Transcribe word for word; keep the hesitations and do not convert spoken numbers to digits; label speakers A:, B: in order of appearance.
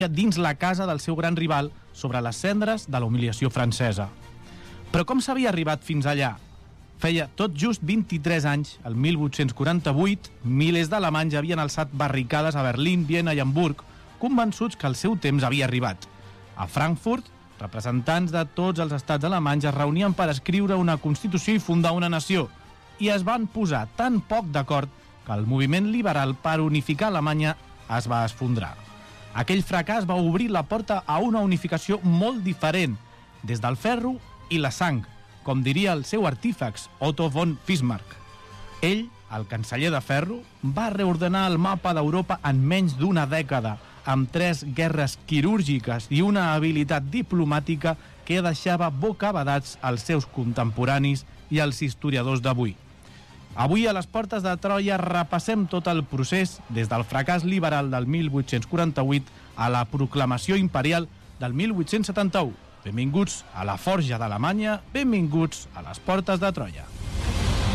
A: dins la casa del seu gran rival sobre les cendres de la humiliació francesa. Però com s'havia arribat fins allà? Feia tot just vint-i-tres anys, el mil vuit-cents quaranta-vuit, milers d'alemanys havien alçat barricades a Berlín, Viena i Hamburg, convençuts que el seu temps havia arribat. A Frankfurt, representants de tots els estats alemanys es reunien per escriure una Constitució i fundar una nació, i es van posar tan poc d'acord que el moviment liberal per unificar Alemanya es va esfondrar. Aquell fracàs va obrir la porta a una unificació molt diferent, des del ferro i la sang, com diria el seu artífex, Otto von Bismarck. Ell, el canceller de ferro, va reordenar el mapa d'Europa en menys d'una dècada, amb tres guerres quirúrgiques i una habilitat diplomàtica que deixava bocabadats als seus contemporanis i als historiadors d'avui. Avui, a les portes de Troia, repassem tot el procés des del fracàs liberal del mil vuit-cents quaranta-vuit a la proclamació imperial del mil vuit-cents setanta-u. Benvinguts a la Forja d'Alemanya, benvinguts a les portes de Troia.